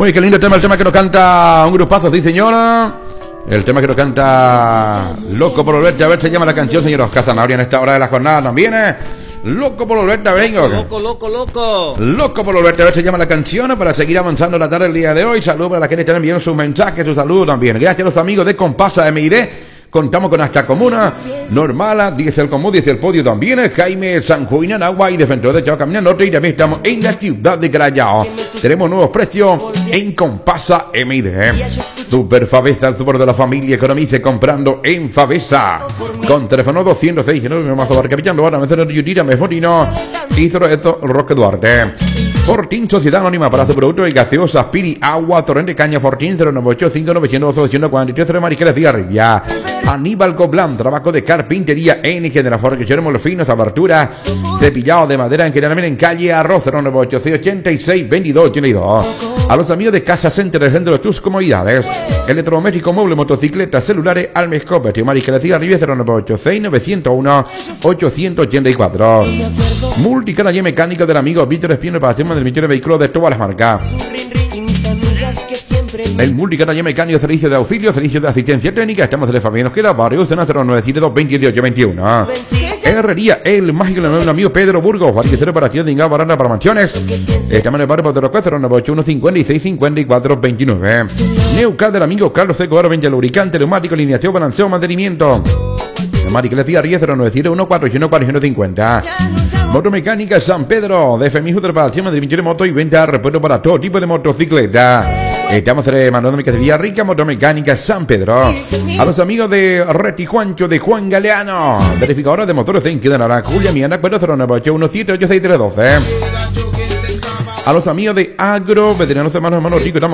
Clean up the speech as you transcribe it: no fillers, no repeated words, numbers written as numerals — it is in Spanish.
Muy, qué lindo tema, el tema que nos canta un grupazo, sí señora. El tema que nos canta Loco por volverte a ver, se llama la canción, señor Oscar Zanabria, en esta hora de la jornada también, Loco por volverte a ver, Loco por volverte a ver, se llama la canción, para seguir avanzando la tarde del día de hoy. Saludos para la gente que están enviando sus mensajes, sus saludos también. Gracias a los amigos de Compasa MID. Contamos con hasta comuna Normala, dice el común, dice el podio también, Jaime Sanjuina, Nagua y Defensor de Chao Camina Norte, y también estamos en la ciudad de Carayao. Tenemos nuevos precios en Compasa MID. Super Favesa, el super de la familia, economice comprando en Favesa. Con teléfono 206, no me vas a capitando ahora, me hace Yutira, me Fortino, y esto Roque Duarte. Fortín, Sociedad Anónima para su producto de gaseosa, Piri, Agua, Torrente Caña, Fortín, 098 943 Mariqueles de Arribia. Aníbal Coblán, trabajo de carpintería en de la Forquillero Molfinos, abertura, cepillado de madera en general en calle Arroz, 098 22 82. A los amigos de Casa Center, el centro de tus comodidades, electrodoméstico, mueble, motocicletas, celulares, Almescopet, Mariqueles de Arribia, 098 901 884. Multicanal y mecánica del amigo Víctor Espino para hacer mantenimiento de vehículos de todas las marcas. El Multicanal y mecánico, servicio de auxilio, servicio de asistencia técnica. Estamos en el Fabián Osquera, barrio Zona 097 28 21. Herrería El Mágico, el amigo Pedro Burgos, barquecero para ciudad de Ingao, barata para mansiones. Estamos en el barrio de Roca, 098 56 54 29. Neucat del amigo Carlos Seco, aro 20, lubricante, neumático, alineación, balanceo, mantenimiento. Mariqueles de Arribia, 097 414 50. Motomecánica San Pedro, de Femijo de reparación, mantenimiento de moto y venta de repuesto para todo tipo de motocicleta. Estamos en Manuel de Villarrica, Motomecánica San Pedro. A los amigos de Reti Juancho, de Juan Galeano, verificadora de motores en Quedanara, Julia Miana, 098 1786 312. A los amigos de Agro, veteranos hermanos chicos, estamos